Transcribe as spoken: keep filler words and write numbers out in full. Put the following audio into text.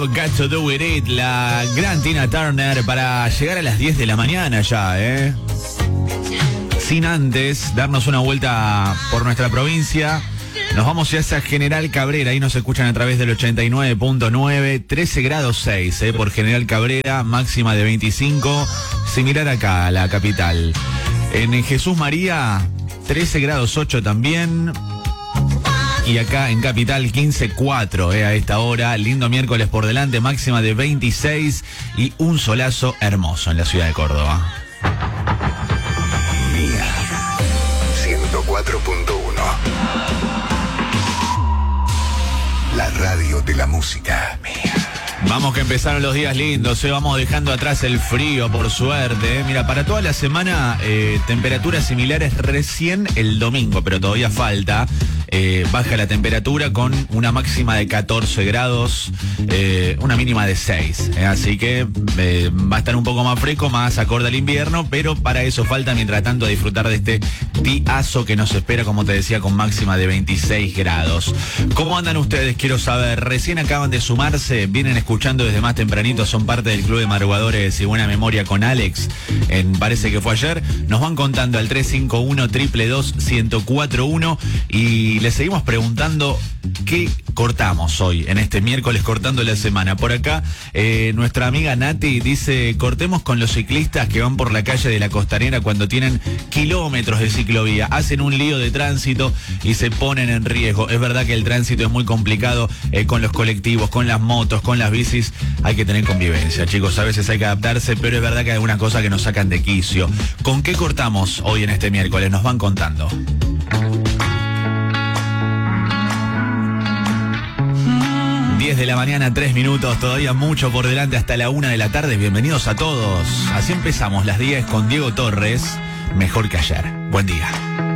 Got to do with it, la gran Tina Turner, para llegar a las diez de la mañana ya, ¿eh? Sin antes darnos una vuelta por nuestra provincia. Nos vamos ya a General Cabrera, ahí nos escuchan a través del ochenta y nueve punto nueve, trece grados seis, ¿eh? Por General Cabrera, máxima de veinticinco, similar acá a la capital. En Jesús María, trece grados ocho también. Y acá en Capital quince cuatro, eh, a esta hora. Lindo miércoles por delante, máxima de veintiséis y un solazo hermoso en la ciudad de Córdoba. Mía ciento cuatro punto uno. La radio de la música. Mía. Vamos que empezaron los días lindos, eh. Vamos dejando atrás el frío, por suerte. Eh. Mira, para toda la semana, eh, temperaturas similares recién el domingo, pero todavía falta. Eh, baja la temperatura con una máxima de catorce grados, eh, una mínima de seis. Eh, así que eh, va a estar un poco más fresco, más acorde al invierno, pero para eso falta, mientras tanto, disfrutar de este diazo que nos espera, como te decía, con máxima de veintiséis grados. ¿Cómo andan ustedes? Quiero saber. Recién acaban de sumarse, vienen escuchando desde más tempranito, son parte del Club de Madrugadores y Buena Memoria con Alex, en, parece que fue ayer. Nos van contando al tres cinco uno, dos dos dos, uno cero cuatro uno y les seguimos preguntando qué cortamos hoy, en este miércoles cortando la semana. Por acá, eh, nuestra amiga Nati dice: cortemos con los ciclistas que van por la calle de la Costanera cuando tienen kilómetros de ciclovía, hacen un lío de tránsito y se ponen en riesgo. Es verdad que el tránsito es muy complicado, eh, con los colectivos, con las motos, con las bicis. Hay que tener convivencia, chicos, a veces hay que adaptarse, pero es verdad que hay algunas cosas que nos sacan de quicio. ¿Con qué cortamos hoy en este miércoles? Nos van contando. diez de la mañana, tres minutos, todavía mucho por delante hasta la una de la tarde. Bienvenidos a todos. Así empezamos las diez con Diego Torres, Mejor que ayer. Buen día.